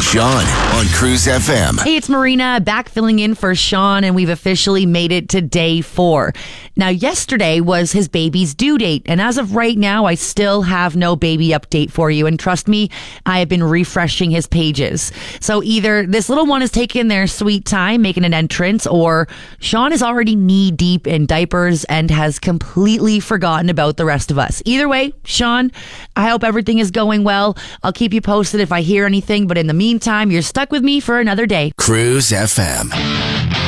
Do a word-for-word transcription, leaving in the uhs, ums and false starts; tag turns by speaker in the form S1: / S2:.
S1: Sean on Cruise F M.
S2: Hey, it's Marina back filling in for Sean, and we've officially made it to day four. Now, yesterday was his baby's due date, and as of right now, I still have no baby update for you. And trust me, I have been refreshing his pages. So either this little one is taking their sweet time, making an entrance, or Sean is already knee deep in diapers and has completely forgotten about the rest of us. Either way, Sean, I hope everything is going well. I'll keep you posted if I hear anything, but in the meantime, you're stuck with me for another day.
S1: Cruise F M.